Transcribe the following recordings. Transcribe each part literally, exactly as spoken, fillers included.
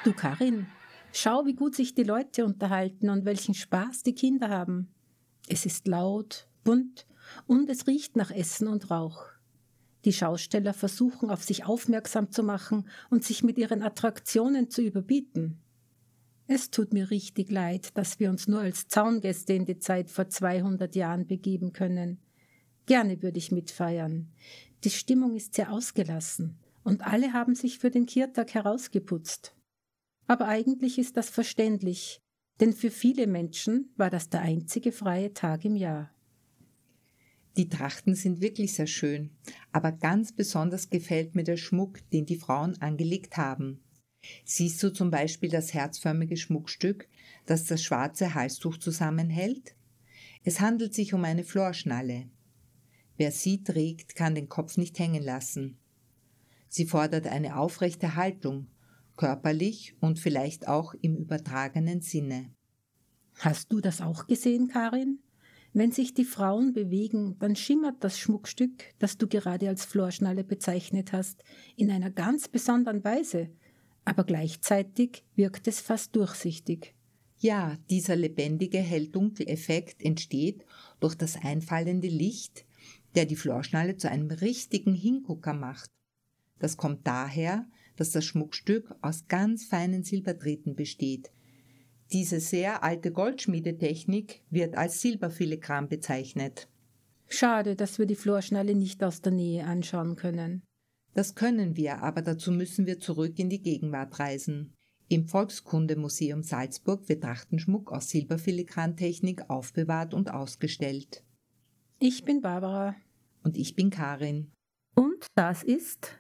Du Karin, schau, wie gut sich die Leute unterhalten und welchen Spaß die Kinder haben. Es ist laut, bunt und es riecht nach Essen und Rauch. Die Schausteller versuchen, auf sich aufmerksam zu machen und sich mit ihren Attraktionen zu überbieten. Es tut mir richtig leid, dass wir uns nur als Zaungäste in die Zeit vor zweihundert Jahren begeben können. Gerne würde ich mitfeiern. Die Stimmung ist sehr ausgelassen und alle haben sich für den Kirtag herausgeputzt. Aber eigentlich ist das verständlich, denn für viele Menschen war das der einzige freie Tag im Jahr. Die Trachten sind wirklich sehr schön, aber ganz besonders gefällt mir der Schmuck, den die Frauen angelegt haben. Siehst du zum Beispiel das herzförmige Schmuckstück, das das schwarze Halstuch zusammenhält? Es handelt sich um eine Florschnalle. Wer sie trägt, kann den Kopf nicht hängen lassen. Sie fordert eine aufrechte Haltung, körperlich und vielleicht auch im übertragenen Sinne. Hast du das auch gesehen, Karin? Wenn sich die Frauen bewegen, dann schimmert das Schmuckstück, das du gerade als Florschnalle bezeichnet hast, in einer ganz besonderen Weise, aber gleichzeitig wirkt es fast durchsichtig. Ja, dieser lebendige Hell-Dunkel-Effekt entsteht durch das einfallende Licht, der die Florschnalle zu einem richtigen Hingucker macht. Das kommt daher, dass das Schmuckstück aus ganz feinen Silberdrähten besteht. Diese sehr alte Goldschmiedetechnik wird als Silberfiligran bezeichnet. Schade, dass wir die Florschnalle nicht aus der Nähe anschauen können. Das können wir, aber dazu müssen wir zurück in die Gegenwart reisen. Im Volkskundemuseum Salzburg wird Trachtenschmuck aus Silberfiligrantechnik aufbewahrt und ausgestellt. Ich bin Barbara. Und ich bin Karin. Und das ist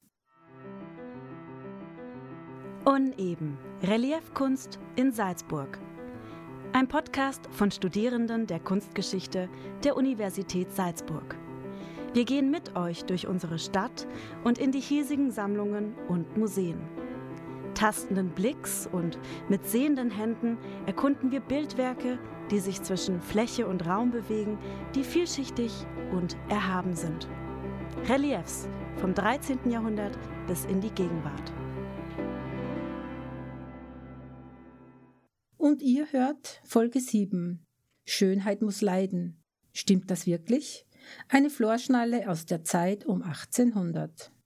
Uneben. Reliefkunst in Salzburg. Ein Podcast von Studierenden der Kunstgeschichte der Universität Salzburg. Wir gehen mit euch durch unsere Stadt und in die hiesigen Sammlungen und Museen. Tastenden Blicks und mit sehenden Händen erkunden wir Bildwerke, die sich zwischen Fläche und Raum bewegen, die vielschichtig und erhaben sind. Reliefs vom dreizehnten Jahrhundert bis in die Gegenwart. Und ihr hört Folge sieben. Schönheit muss leiden. Stimmt das wirklich? Eine Florschnalle aus der Zeit um achtzehnhundert.